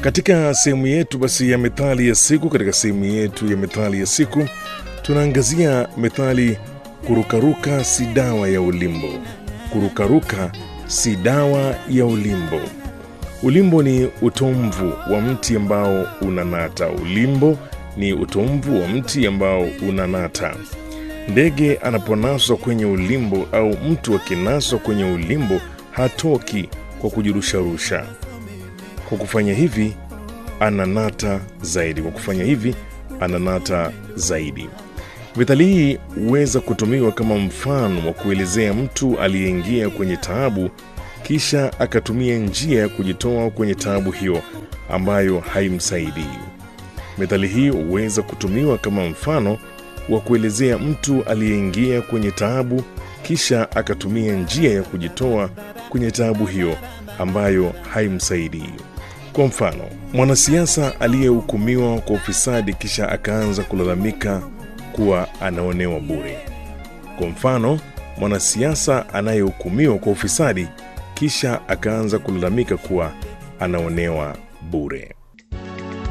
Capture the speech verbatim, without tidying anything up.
Katika sehemu yetu basi ya methali ya siku, katika sehemu yetu ya methali ya siku, tunaangazia methali kurukaruka si dawa ya ulimbo. Kurukaruka si dawa ya ulimbo. Ulimbo ni utomvu wa mti ambao unanata. Ulimbo ni utomvu wa mti ambao unanata. Ndege anaponaswa kwenye ulimbo au mtu akinaswa kwenye ulimbo hatoki kwa kujirusharusha. Kwa kufanya hivi ananata zaidi. Kwa kufanya hivi ananata zaidi. Methali hii huweza kutumiwa kama mfano wa kuelezea mtu aliyeingia kwenye taabu kisha akatumia njia ya kujitoa kwenye taabu hiyo ambayo haimsaidii. Methali hii huweza kutumiwa kama mfano wa kuelezea mtu aliyeingia kwenye taabu kisha akatumia njia ya kujitoa kwenye taabu hiyo ambayo haimsaidii. Kwa mfano, mwanasiasa aliyehukumiwa kwa ufisadi kisha akaanza kulalamika kuwa anaonewa bure. Kwa mfano, mwanasiasa anayehukumiwa kwa ufisadi kisha akaanza kulalamika kuwa anaonewa bure.